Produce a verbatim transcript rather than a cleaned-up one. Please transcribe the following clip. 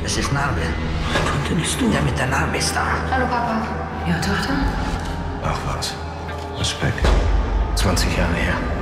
Das ist Narbe. Tante, nicht du. Der mit der Narbe ist da. Hallo, Papa. Ja, Tochter? Ach was. Respekt. zwanzig Jahre her.